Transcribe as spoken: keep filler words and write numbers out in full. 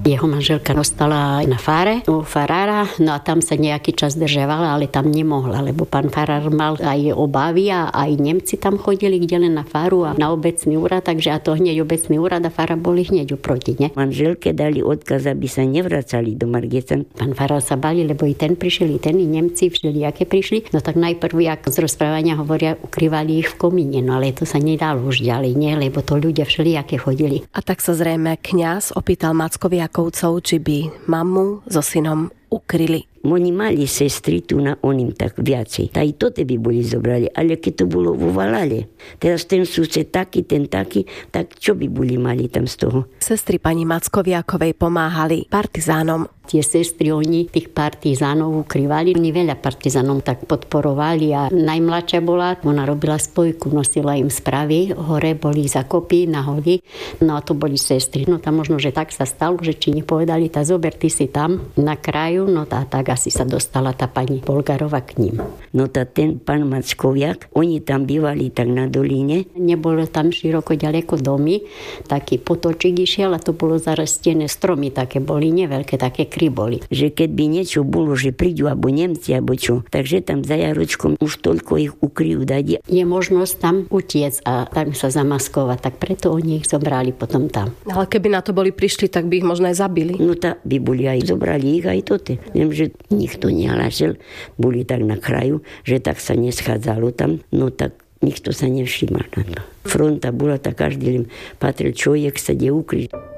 Jeho manželka ostala na fáre u farára, no a tam sa nejaký čas drževala, ale tam nemohla, lebo pán farár mal aj obavy a aj Nemci tam chodili, kde len na faru a na obecný úrad, takže a to hneď obecný úrad a fara boli hneď uproti, ne? Manželke dali odkaz, aby sa nevracali do Margeca. Pán farár sa bali, lebo i ten prišiel, i ten, i Nemci, všelijaké prišli. No tak najprv, jak z rozprávania hovoria, ukrývali ich v komíne, no ale to sa nedalo už ďalej, nie, lebo to ľudia všelijaké chodili. A tak sa zrejme kňaz opýtal Mackoviakovcov, či by mamu so synom ukryli. Oni mali sestry tu na onim tak viacej. Aj to by boli zobrali, ale keď to bolo vo Valale. Teraz ten sused taký, ten taký, tak čo by boli mali tam z toho? Sestry pani Mackoviakovej pomáhali partizánom. Tie sestry, oni tých partizánov ukrývali. Oni veľa partizánov tak podporovali a najmladšia bola, ona robila spojku, nosila im správy, hore boli zakopy na holi, no a to boli sestry. No tam možno, že tak sa stalo, že či nepovedali, tá zober, ty si tam na kraju, no tá tak asi sa dostala tá pani Bolgarova k ním. No tá ten pán Mackoviak, oni tam bývali tak na doline. Nebolo tam široko ďaleko domy, taký potočík išiel a to bolo zarastené stromy, také boli neveľké, také kry boli. Že keď by niečo bolo, že prídu alebo Nemci, alebo čo, takže tam za Jaročkom už toľko ich ukryjú dať. Je možnosť tam utiec a tam sa zamaskovať, tak preto oni ich zobrali potom tam. Ale keby na to boli prišli, tak by ich možno aj zabili. No tak by boli aj, zobrali ich aj tote. Viem, že nikto nehlasil, boli tak na kraju, že tak sa neschádzalo tam, no tak nikto sa nevšímal na to. Fronta bola, tak každý patril človek sa kde ukryť.